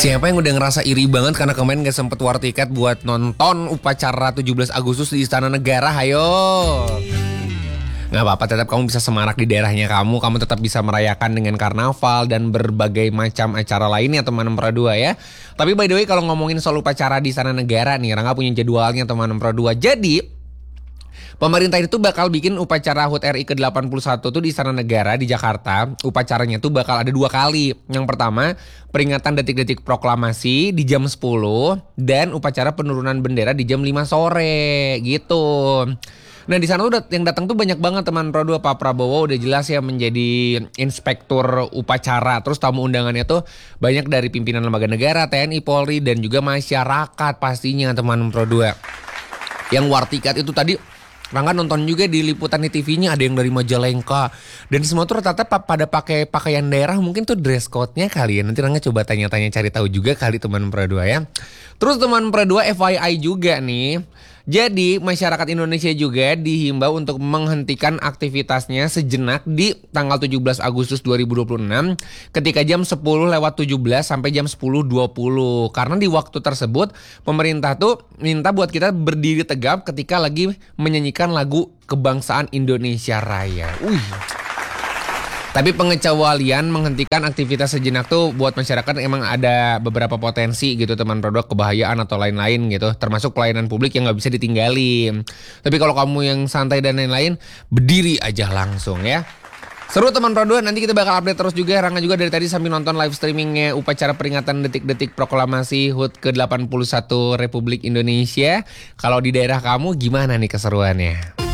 Siapa yang udah ngerasa iri banget karena kemarin gak sempet war tiket buat nonton upacara 17 Agustus di Istana Negara? Hayo. Gak apa-apa, tetap kamu bisa semarak di daerahnya kamu. Kamu tetap bisa merayakan dengan karnaval dan berbagai macam acara lainnya teman Empera 2 ya. Tapi by the way, kalau ngomongin soal upacara di Istana Negara nih, Rangga punya jadwalnya teman Empera 2. Jadi pemerintah itu bakal bikin upacara HUT RI ke-81 tuh di Istana Negara di Jakarta. Upacaranya tuh bakal ada 2 kali. Yang pertama, peringatan detik-detik proklamasi di jam 10 dan upacara penurunan bendera di jam 5 sore gitu. Nah di sana udah yang datang tuh banyak banget teman Pro 2. Pak Prabowo udah jelas ya menjadi inspektur upacara. Terus tamu undangannya tuh banyak dari pimpinan lembaga negara, TNI, Polri dan juga masyarakat pastinya teman Pro 2. Yang war tiket itu tadi Rangga nonton juga di liputan di TV-nya, ada yang dari Majalengka. Dan semua tuh rata-rata pada pakai pakaian daerah, mungkin tuh dress code-nya kali ya. Nanti Rangga coba tanya-tanya cari tahu juga kali teman Empera 2 ya. Terus teman Empera 2 FYI juga nih. Jadi masyarakat Indonesia juga dihimbau untuk menghentikan aktivitasnya sejenak di tanggal 17 Agustus 2026 ketika jam 10:17 sampai jam 10:20. Karena di waktu tersebut pemerintah tuh minta buat kita berdiri tegap ketika lagi menyanyikan lagu kebangsaan Indonesia Raya. Tapi pengecualian menghentikan aktivitas sejenak tuh buat masyarakat emang ada beberapa potensi gitu teman produk kebahayaan atau lain-lain gitu. Termasuk pelayanan publik yang gak bisa ditinggalin. Tapi kalau kamu yang santai dan lain-lain, berdiri aja langsung ya. Seru teman Pro 2, nanti kita bakal update terus juga. Rangga juga dari tadi sambil nonton live streamingnya upacara peringatan detik-detik proklamasi HUT ke-81 Republik Indonesia. Kalau di daerah kamu gimana nih keseruannya?